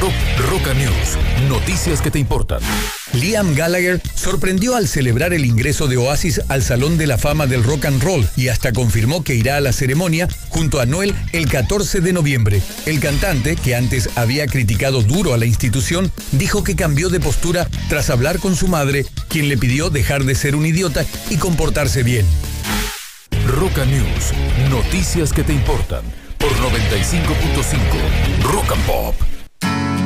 Roca News, noticias que te importan. Liam Gallagher sorprendió al celebrar el ingreso de Oasis al Salón de la Fama del Rock and Roll y hasta confirmó que irá a la ceremonia junto a Noel el 14 de noviembre. El cantante, que antes había criticado duro a la institución, dijo que cambió de postura tras hablar con su madre, quien le pidió dejar de ser un idiota y comportarse bien. Roca News, noticias que te importan por 95.5 Rock and Pop.